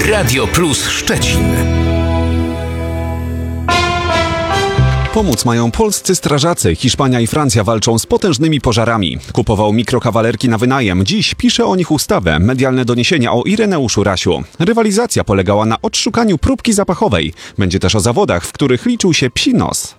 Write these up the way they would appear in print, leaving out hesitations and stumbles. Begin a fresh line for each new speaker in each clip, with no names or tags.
Radio Plus Szczecin.
Pomóc mają polscy strażacy. Hiszpania i Francja walczą z potężnymi pożarami. Kupował mikrokawalerki na wynajem. Dziś pisze o nich ustawę. Medialne doniesienia o Ireneuszu Rasiu. Rywalizacja polegała na odszukaniu próbki zapachowej. Będzie też o zawodach, w których liczył się psi nos.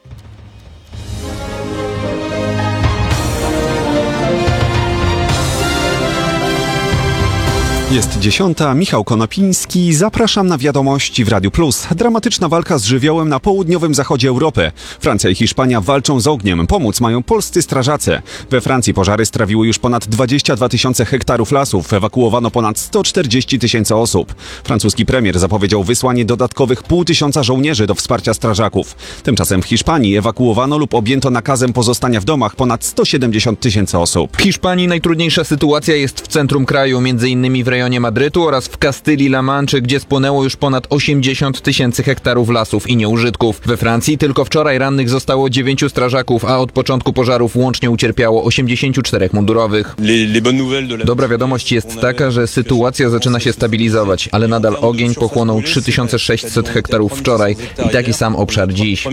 Jest 10. Michał Konopiński. Zapraszam na wiadomości w Radiu Plus. Dramatyczna walka z żywiołem na południowym zachodzie Europy. Francja i Hiszpania walczą z ogniem. Pomóc mają polscy strażacy. We Francji pożary strawiły już ponad 22 tysiące hektarów lasów. Ewakuowano ponad 140 tysięcy osób. Francuski premier zapowiedział wysłanie dodatkowych 500 żołnierzy do wsparcia strażaków. Tymczasem w Hiszpanii ewakuowano lub objęto nakazem pozostania w domach ponad 170 tysięcy osób.
W Hiszpanii najtrudniejsza sytuacja jest w centrum kraju, m.in. w rejonie Madrytu oraz w Kastylii-La Manche, gdzie spłonęło już ponad 80 tysięcy hektarów lasów i nieużytków. We Francji tylko wczoraj rannych zostało 9 strażaków, a od początku pożarów łącznie ucierpiało 84 mundurowych. Dobra wiadomość jest taka, że sytuacja zaczyna się stabilizować, ale nadal ogień pochłonął 3600 hektarów wczoraj i taki sam obszar dziś.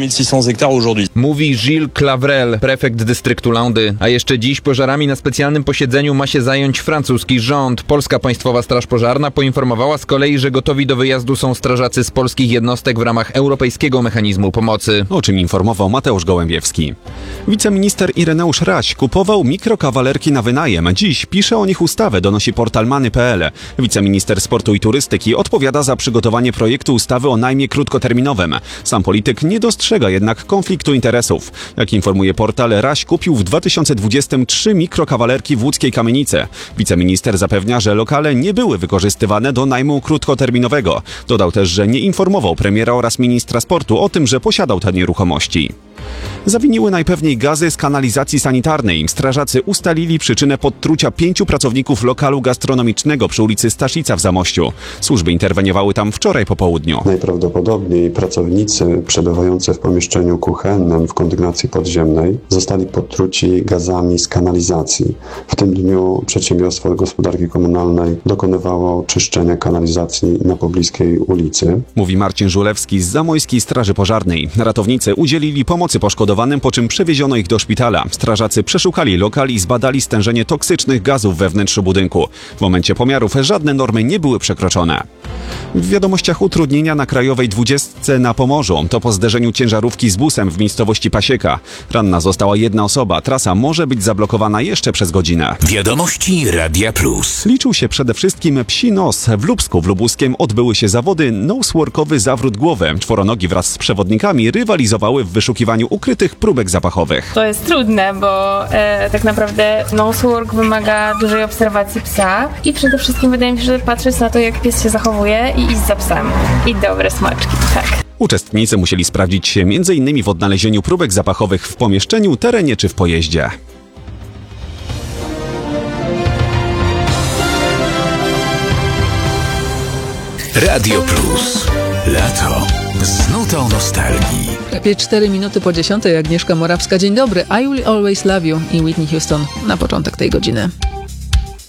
Mówi Gilles Clavrel, prefekt dystryktu Landy. A jeszcze dziś pożarami na specjalnym posiedzeniu ma się zająć francuski rząd. Polska Państwowa Straż Pożarna poinformowała z kolei, że gotowi do wyjazdu są strażacy z polskich jednostek w ramach Europejskiego Mechanizmu Pomocy.
O czym informował Mateusz Gołębiewski. Wiceminister Ireneusz Raś kupował mikrokawalerki na wynajem. Dziś pisze o nich ustawę, donosi portal Many.pl. Wiceminister Sportu i Turystyki odpowiada za przygotowanie projektu ustawy o najmie krótkoterminowym. Sam polityk nie dostrzega jednak konfliktu interesów. Jak informuje portal, Raś kupił w 2023 mikrokawalerki w łódzkiej Kamienicy. Wiceminister zapewnia, że lokale nie były wykorzystywane do najmu krótkoterminowego. Dodał też, że nie informował premiera oraz ministra sportu o tym, że posiadał te nieruchomości. Zawiniły najpewniej gazy z kanalizacji sanitarnej. Strażacy ustalili przyczynę podtrucia 5 pracowników lokalu gastronomicznego przy ulicy Staszica w Zamościu. Służby interweniowały tam wczoraj po południu.
Najprawdopodobniej pracownicy przebywający w pomieszczeniu kuchennym w kondygnacji podziemnej zostali podtruci gazami z kanalizacji. W tym dniu Przedsiębiorstwo Gospodarki Komunalnej dokonywało czyszczenia kanalizacji na pobliskiej ulicy.
Mówi Marcin Żulewski z Zamojskiej Straży Pożarnej. Ratownicy udzielili pomocy poszkodowanym, po czym przewieziono ich do szpitala. Strażacy przeszukali lokal i zbadali stężenie toksycznych gazów we wnętrzu budynku. W momencie pomiarów żadne normy nie były przekroczone. W wiadomościach utrudnienia na Krajowej 20 na Pomorzu. To po zderzeniu ciężarówki z busem w miejscowości Pasieka. Ranna została jedna osoba. Trasa może być zablokowana jeszcze przez godzinę.
Wiadomości Radia Plus.
Liczył się przede wszystkim psi nos. W Lubsku w Lubuskiem odbyły się zawody noseworkowy zawrót głowy. Czworonogi wraz z przewodnikami rywalizowały w wyszukiwaniu ukrytych próbek zapachowych.
To jest trudne, bo tak naprawdę nosework wymaga dużej obserwacji psa i przede wszystkim wydaje mi się, że patrzeć na to, jak pies się zachowuje i iść za psem. I dobre smaczki, tak.
Uczestnicy musieli sprawdzić się m.in. w odnalezieniu próbek zapachowych w pomieszczeniu, terenie czy w pojeździe.
Radio Plus. Lato z nutą nostalgii.
Prawie 4 minuty po 10:00. Agnieszka Morawska. Dzień dobry. I Will Always Love You i Whitney Houston na początek tej godziny.